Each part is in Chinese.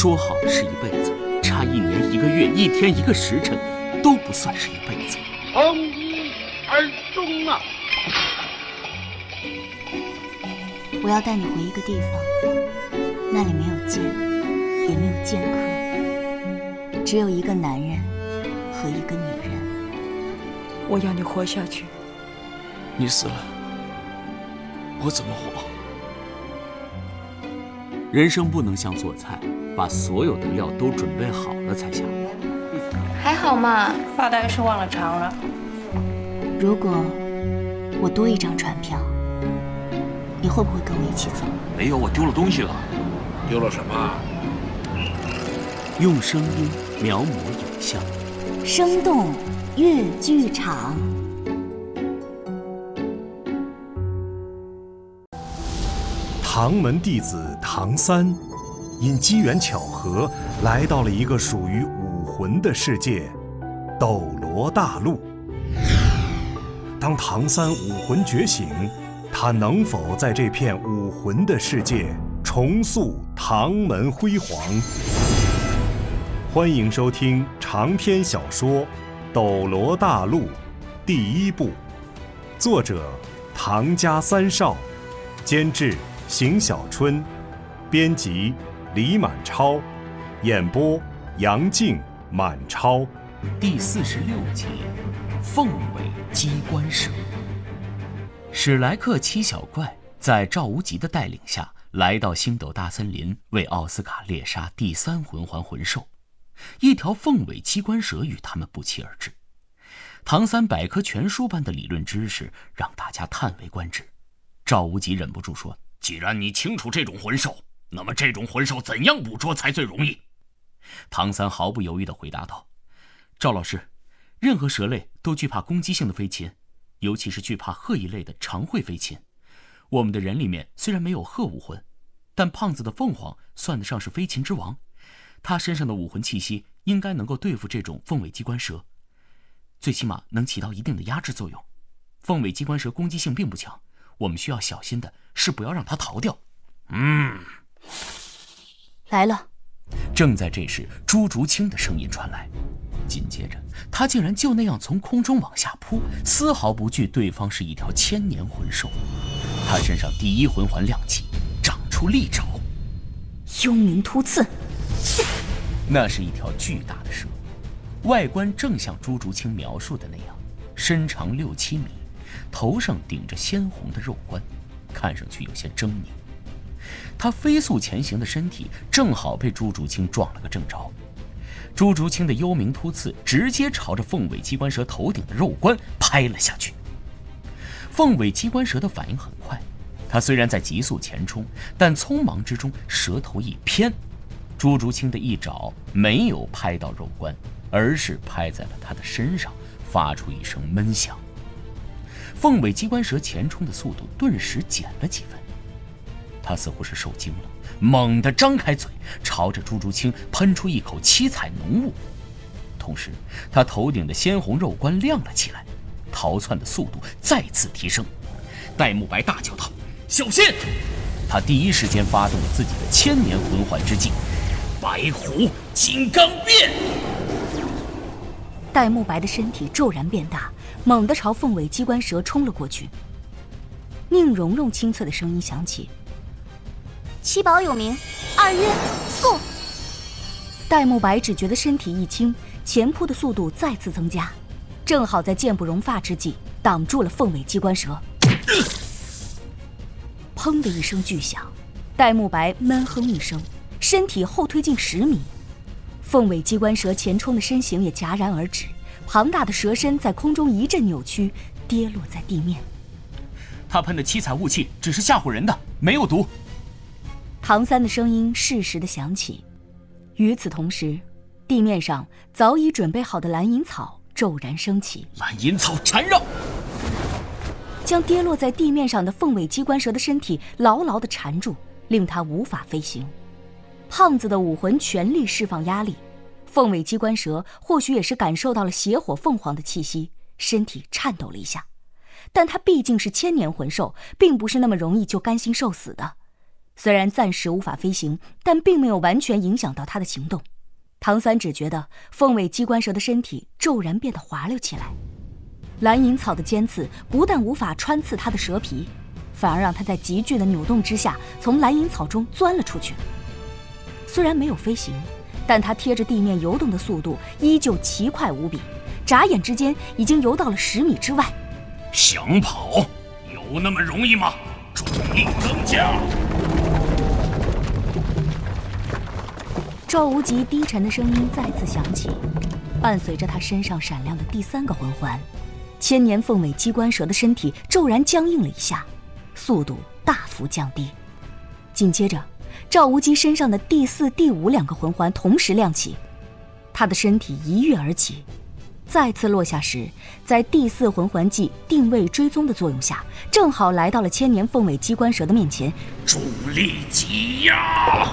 说好是一辈子，差1年1个月1天1个时辰，都不算是一辈子。 从一而终啊！ 我要带你回一个地方，那里没有剑，也没有剑客，只有一个男人和一个女人。 我要你活下去。 你死了，我怎么活？ 人生不能像做菜，把所有的料都准备好了才下锅。 还好嘛，发大概是忘了尝了。 如果我多一张船票，你会不会跟我一起走？ 没有，我丢了东西了。 丢了什么？ 用声音描摹影像， 生动粤剧场。 唐门弟子唐三，因机缘巧合来到了一个属于武魂的世界——斗罗大陆。当唐三武魂觉醒，他能否在这片武魂的世界重塑唐门辉煌？欢迎收听长篇小说《斗罗大陆》第1部，作者唐家三少，监制邢小春，编辑李满超，演播杨静、满超。 第46集，凤尾机关蛇。史莱克七小怪在赵无极的带领下来到星斗大森林，为奥斯卡猎杀第3魂环魂兽。一条凤尾机关蛇与他们不期而至。唐三百科全书般的理论知识让大家叹为观止。赵无极忍不住说， 既然你清楚这种魂兽，那么这种魂兽怎样捕捉才最容易？ 唐三毫不犹豫地回答道，赵老师，任何蛇类都惧怕攻击性的飞禽，尤其是惧怕鹤一类的长喙飞禽。我们的人里面虽然没有鹤武魂，但胖子的凤凰算得上是飞禽之王，他身上的武魂气息应该能够对付这种凤尾机关蛇，最起码能起到一定的压制作用。凤尾机关蛇攻击性并不强，我们需要小心的是不要让它逃掉。 来了。 正在这时，朱竹清的声音传来，紧接着他竟然就那样从空中往下扑，丝毫不惧对方是一条千年魂兽。他身上第1魂环亮起，长出利爪， 幽冥突刺。 那是一条巨大的蛇，外观正像朱竹清描述的那样，身长6、7米，头上顶着鲜红的肉冠，看上去有些狰狞。他飞速前行的身体正好被朱竹清撞了个正着，朱竹清的幽冥突刺直接朝着凤尾机关蛇头顶的肉冠拍了下去。凤尾机关蛇的反应很快，它虽然在急速前冲，但匆忙之中蛇头一偏，朱竹清的一爪没有拍到肉冠，而是拍在了他的身上，发出一声闷响。凤尾机关蛇前冲的速度顿时减了几分，他似乎是受惊了，猛地张开嘴，朝着朱竹清喷出一口七彩浓雾。同时他头顶的鲜红肉冠亮了起来，逃窜的速度再次提升。戴沐白大叫道，小心！他第一时间发动了自己的千年魂环之技，白虎金刚变。 戴沐白的身体骤然变大，猛地朝凤尾机关蛇冲了过去。宁荣荣清脆的声音响起，七宝有名，2约速！戴沐白只觉得身体一轻，前扑的速度再次增加，正好在剑不容发之际挡住了凤尾机关蛇。砰的一声巨响，戴沐白闷哼一声，身体后退近10米。凤尾机关蛇前冲的身形也戛然而止，庞大的蛇身在空中一阵扭曲，跌落在地面。 他喷的七彩雾气只是吓唬人的，没有毒。 唐三的声音适时地响起。与此同时，地面上早已准备好的蓝银草骤然升起， 蓝银草缠绕， 将跌落在地面上的凤尾机关蛇的身体牢牢地缠住，令它无法飞行。胖子的武魂全力释放压力，凤尾机关蛇或许也是感受到了邪火凤凰的气息，身体颤抖了一下。但它毕竟是千年魂兽，并不是那么容易就甘心受死的， 虽然暂时无法飞行，但并没有完全影响到他的行动。唐三只觉得凤尾机关蛇的身体骤然变得滑溜起来，蓝银草的尖刺不但无法穿刺他的蛇皮，反而让他在急剧的扭动之下从蓝银草中钻了出去。虽然没有飞行，但他贴着地面游动的速度依旧奇快无比，眨眼之间已经游到了10米之外。 想跑有那么容易吗？重力增加！ 赵无极低沉的声音再次响起，伴随着他身上闪亮的第3个魂环，千年凤尾机关蛇的身体骤然僵硬了一下，速度大幅降低。紧接着，赵无极身上的第4、第5两个魂环同时亮起，他的身体一跃而起，再次落下时，在第4魂环技定位追踪的作用下，正好来到了千年凤尾机关蛇的面前。 重力挤压！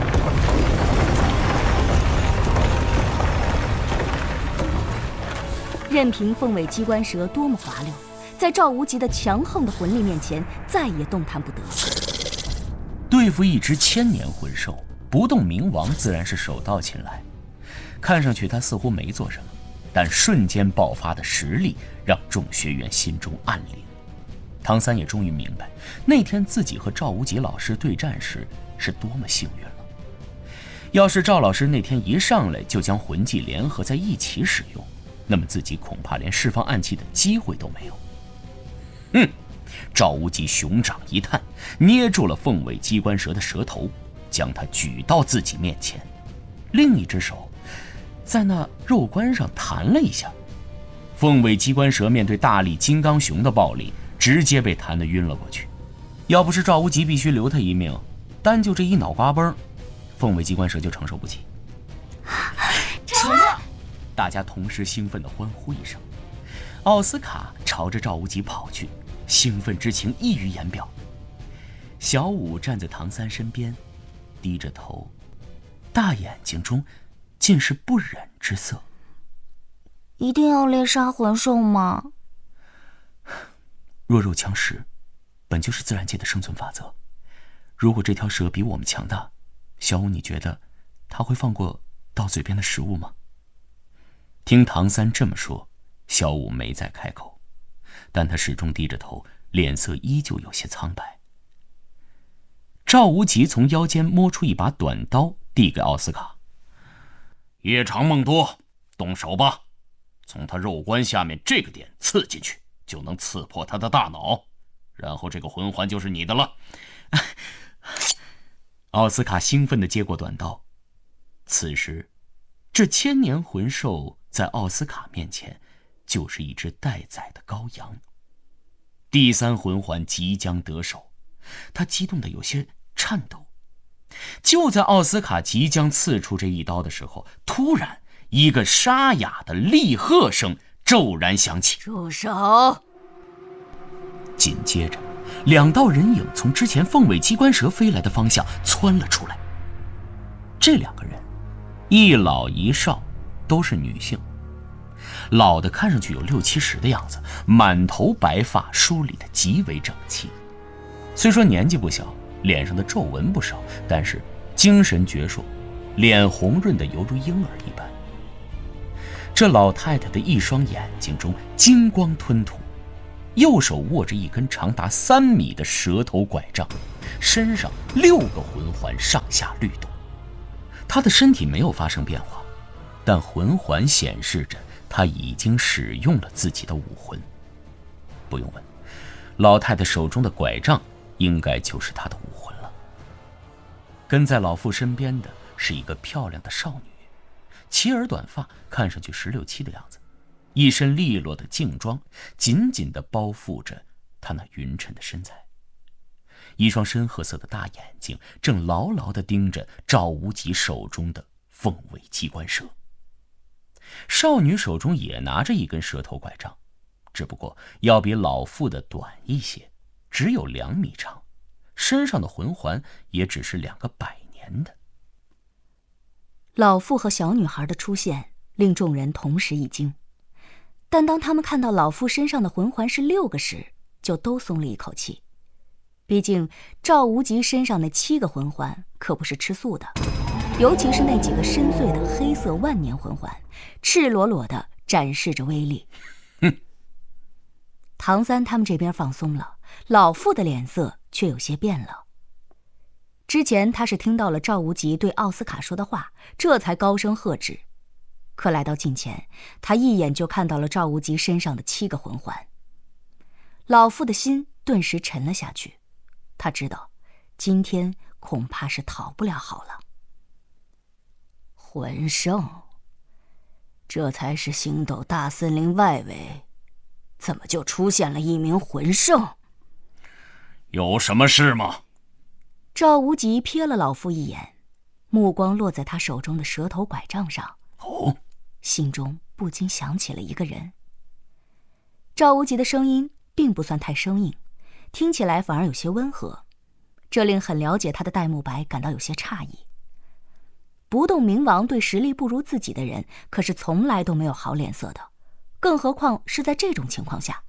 任凭凤尾机关蛇多么滑溜，在赵无极的强横的魂力面前，再也动弹不得。 对付一只千年魂兽，不动明王自然是手到擒来。看上去他似乎没做什么，但瞬间爆发的实力让众学员心中暗凛。唐三也终于明白，那天自己和赵无极老师对战时是多么幸运了。要是赵老师那天一上来就将魂技联合在一起使用，那么自己恐怕连释放暗器的机会都没有。赵无极熊掌一探，捏住了凤尾机关蛇的蛇头，将它举到自己面前，另一只手在那肉冠上弹了一下。凤尾机关蛇面对大力金刚熊的暴力，直接被弹得晕了过去。要不是赵无极必须留他一命，单就这一脑瓜崩，凤尾机关蛇就承受不起。 成了！ 大家同时兴奋地欢呼一声。奥斯卡朝着赵无极跑去，兴奋之情溢于言表。小五站在唐三身边，低着头，大眼睛中尽是不忍之色。 一定要猎杀魂兽吗？ 弱肉强食，本就是自然界的生存法则。如果这条蛇比我们强大，小五，你觉得他会放过到嘴边的食物吗？听唐三这么说，小五没再开口，但他始终低着头，脸色依旧有些苍白。赵无极从腰间摸出一把短刀，递给奥斯卡。 夜长梦多，动手吧，从他肉冠下面这个点刺进去，就能刺破他的大脑，然后这个魂环就是你的了。 奥斯卡兴奋地接过短刀。此时，这千年魂兽在奥斯卡面前就是一只待宰的羔羊。第3魂环即将得手，他激动得有些颤抖。就在奥斯卡即将刺出这一刀的时候，突然一个沙哑的厉喝声骤然响起：“ 住手！” 紧接着2道人影从之前凤尾机关蛇飞来的方向窜了出来。这2个人一老一少，都是女性。老的看上去有60、70的样子，满头白发，梳理得极为整齐。虽说年纪不小，脸上的皱纹不少，但是精神矍铄，脸红润得犹如婴儿一般。这老太太的一双眼睛中金光吞吐，右手握着一根长达3米的蛇头拐杖，身上6个魂环上下律动。她的身体没有发生变化，但魂环显示着她已经使用了自己的武魂。不用问，老太太手中的拐杖应该就是她的武魂了。跟在老妇身边的是一个漂亮的少女，齐耳短发，看上去16、17的样子，一身利落的劲装紧紧地包覆着她那匀称的身材，一双深褐色的大眼睛正牢牢地盯着赵无极手中的凤尾机关蛇。少女手中也拿着一根蛇头拐杖，只不过要比老妇的短一些，只有2米长，身上的魂环也只是2个100年的。 老妇和小女孩的出现令众人同时一惊，但当他们看到老妇身上的魂环是6个时，就都松了一口气。 毕竟赵无极身上那7个魂环可不是吃素的，尤其是那几个深邃的黑色万年魂环，赤裸裸地展示着威力。唐三他们这边放松了，老妇的脸色却有些变了。之前他是听到了赵无极对奥斯卡说的话，这才高声喝止。可来到近前，他一眼就看到了赵无极身上的7个魂环。老妇的心顿时沉了下去，他知道今天恐怕是讨不了好了。魂圣，这才是星斗大森林外围，怎么就出现了一名魂圣？ 有什么事吗？ 赵无极瞥了老妇一眼，目光落在他手中的蛇头拐杖上。 哦， 心中不禁想起了一个人。赵无极的声音并不算太生硬，听起来反而有些温和，这令很了解他的戴沐白感到有些诧异。不动明王对实力不如自己的人可是从来都没有好脸色的，更何况是在这种情况下。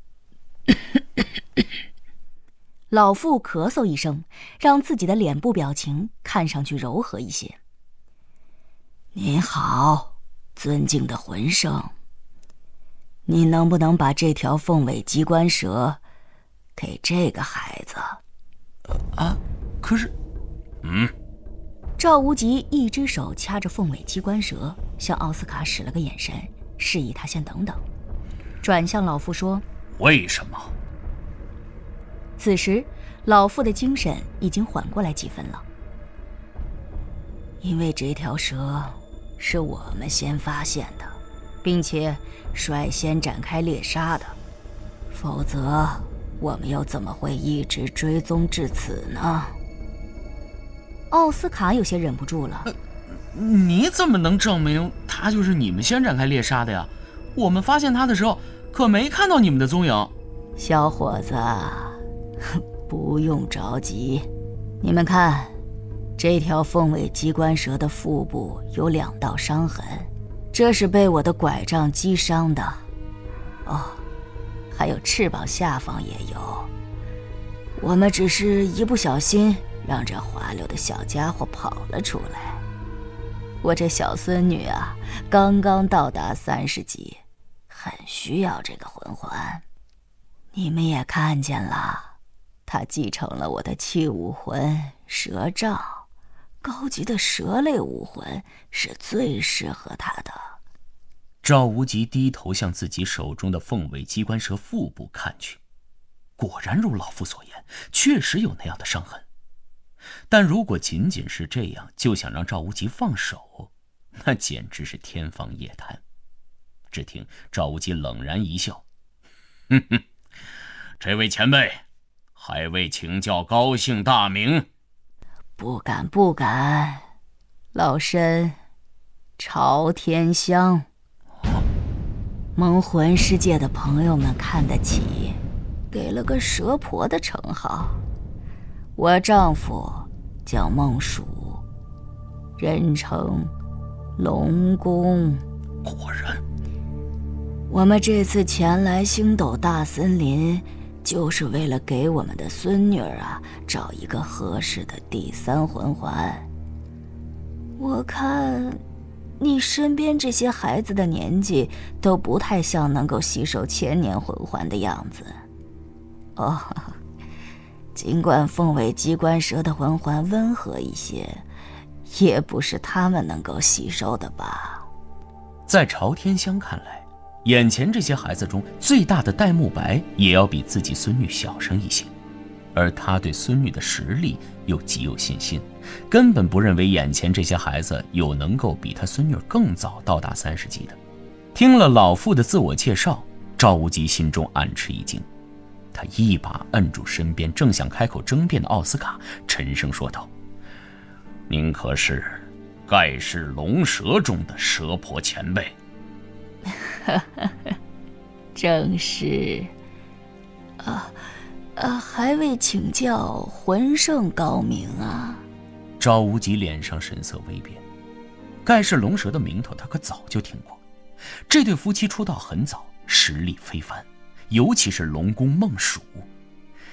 老妇咳嗽一声，让自己的脸部表情看上去柔和一些。您好，尊敬的魂圣，你能不能把这条凤尾机关蛇给这个孩子？ 可是， 赵无极一只手掐着凤尾机关蛇，向奥斯卡使了个眼神，示意他先等等，转向老妇说： 为什么？ 此时老妇的精神已经缓过来几分了。因为这条蛇是我们先发现的，并且率先展开猎杀的，否则我们又怎么会一直追踪至此呢？奥斯卡有些忍不住了。 你怎么能证明他就是你们先展开猎杀的呀？我们发现他的时候可没看到你们的踪影。 小伙子，不用着急，你们看，这条凤尾机关蛇的腹部有2道伤痕，这是被我的拐杖击伤的。哦，还有翅膀下方也有。我们只是一不小心让这滑溜的小家伙跑了出来。我这小孙女啊，刚刚到达30级，很需要这个魂环。你们也看见了，她继承了我的气武魂蛇杖，高级的蛇类武魂是最适合她的。 赵无极低头向自己手中的凤尾机关蛇腹部看去，果然如老妇所言，确实有那样的伤痕。但如果仅仅是这样就想让赵无极放手，那简直是天方夜谭。只听赵无极冷然一笑： 哼哼，这位前辈还未请教高姓大名？ 不敢不敢，老身朝天香。蒙魂世界的朋友们看得起，给了个蛇婆的称号。我丈夫叫孟蜀，人称龙公。 果然， 我们这次前来星斗大森林，就是为了给我们的孙女啊找一个合适的第3魂环。我看你身边这些孩子的年纪都不太像能够吸收1000年魂环的样子。哦，尽管凤尾机关蛇的魂环温和一些，也不是他们能够吸收的吧。 在朝天香看来，眼前这些孩子中最大的戴沐白也要比自己孙女小生一些，而他对孙女的实力又极有信心，根本不认为眼前这些孩子有能够比他孙女更早到达30级的。听了老妇的自我介绍，赵无极心中暗吃一惊，他一把摁住身边正想开口争辩的奥斯卡，沉声说道： 您可是盖世龙蛇中的蛇婆前辈？ 正是。还未请教魂圣高明啊。 赵无极脸上神色微变，盖世龙蛇的名头他可早就听过，这对夫妻出道很早，实力非凡，尤其是龙公孟蜀。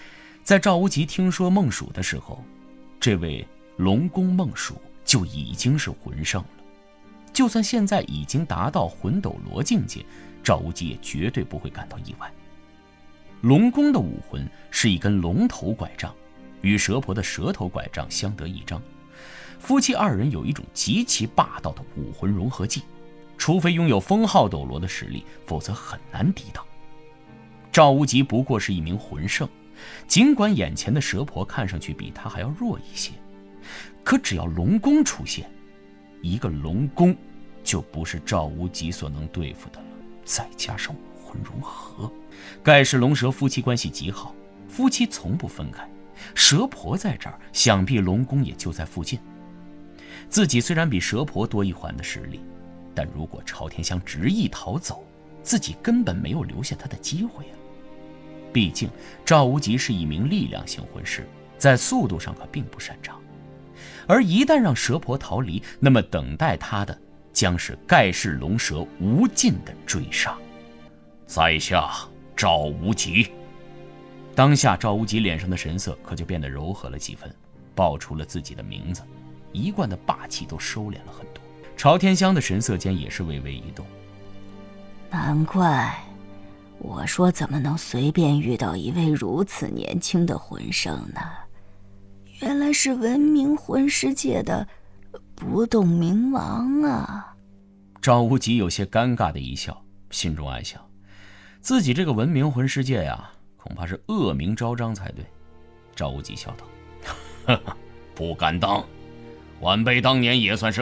在赵无极听说孟蜀的时候，这位龙宫孟蜀就已经是魂圣了。就算现在已经达到魂斗罗境界，赵无极也绝对不会感到意外。龙宫的武魂是一根龙头拐杖，与蛇婆的蛇头拐杖相得益彰。夫妻二人有一种极其霸道的武魂融合技，除非拥有封号斗罗的实力，否则很难抵挡。赵无极不过是一名魂圣，尽管眼前的蛇婆看上去比他还要弱一些，可只要龙宫出现，一个龙宫就不是赵无极所能对付的了。再加上武魂融合，盖世龙蛇夫妻关系极好，夫妻从不分开。蛇婆在这儿，想必龙宫也就在附近。自己虽然比蛇婆多一环的实力，但如果朝天香执意逃走，自己根本没有留下他的机会啊。毕竟赵无极是一名力量型魂师，在速度上可并不擅长。而一旦让蛇婆逃离，那么等待他的将是盖世龙蛇无尽的追杀。 在下赵无极。 当下赵无极脸上的神色可就变得柔和了几分，报出了自己的名字，一贯的霸气都收敛了很多。朝天香的神色间也是微微一动。 难怪我说怎么能随便遇到一位如此年轻的魂圣呢？原来是闻名魂师界的不动明王啊！ 赵无极有些尴尬的一笑，心中暗想，自己这个闻名魂师界呀，恐怕是恶名昭彰才对。赵无极笑道：“ 不敢当，晚辈当年也算是